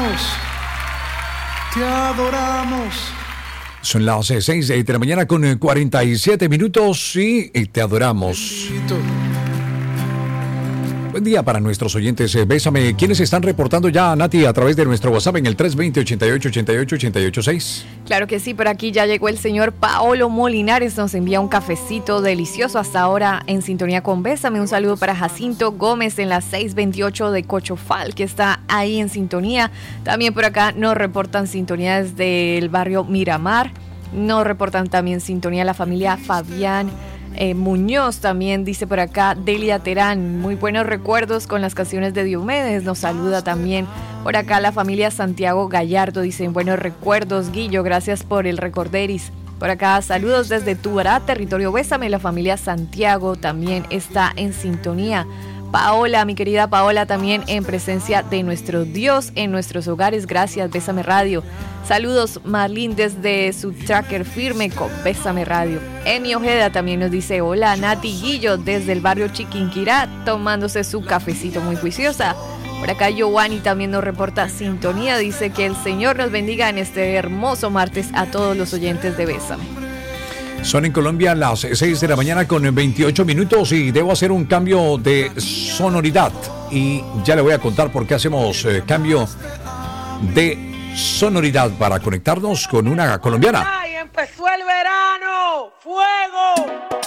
te adoramos. Son las 6 de la mañana con 47 minutos y te adoramos. Bendito. Buen día para nuestros oyentes. Bésame. ¿Quiénes están reportando ya, Nati, a través de nuestro WhatsApp en el 320-88-88-886? Claro que sí, por aquí ya llegó el señor Paolo Molinares, nos envía un cafecito delicioso hasta ahora en sintonía con Bésame. Un saludo para Jacinto Gómez en la 628 de Cochofal, que está ahí en sintonía. También por acá nos reportan sintonía desde el barrio Miramar. Nos reportan también sintonía la familia Fabián Muñoz, también dice por acá Delia Terán, muy buenos recuerdos con las canciones de Diomedes. Nos saluda también por acá la familia Santiago Gallardo, dicen buenos recuerdos Guillo, gracias por el recorderis. Por acá saludos desde Tubará, territorio Bésame, la familia Santiago también está en sintonía. Paola, mi querida Paola, también en presencia de nuestro Dios en nuestros hogares. Gracias, Bésame Radio. Saludos, Marlene, desde su tracker firme con Bésame Radio. Emi Ojeda también nos dice, hola, Nati Guillo, desde el barrio Chiquinquirá, tomándose su cafecito, muy juiciosa. Por acá Giovanni también nos reporta sintonía, dice que el Señor nos bendiga en este hermoso martes a todos los oyentes de Bésame. Son en Colombia las 6 de la mañana con 28 minutos y debo hacer un cambio de sonoridad. Y ya le voy a contar por qué hacemos cambio de sonoridad para conectarnos con una colombiana. ¡Ay, empezó el verano! ¡Fuego!